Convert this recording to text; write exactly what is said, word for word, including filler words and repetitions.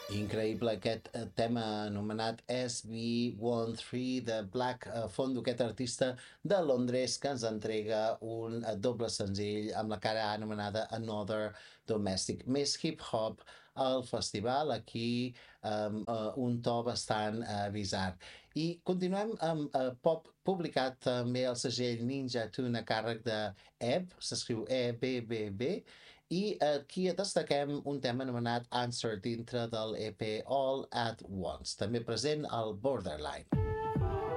Increïble aquest eh, tema anomenat S B tretze de Black eh, Fondo, aquest artista de Londres que ens entrega un eh, doble senzill amb la cara anomenada Another Domestic. Més hip-hop al festival, aquí um, uh, un to bastant uh, bizarre. I continuem amb uh, pop publicat també al segell Ninja Tune a càrrec de Ebb, s'escriu E B B B, i aquí destaquem un tema anomenat Answer dintre del E P All at Once, també present al Borderline.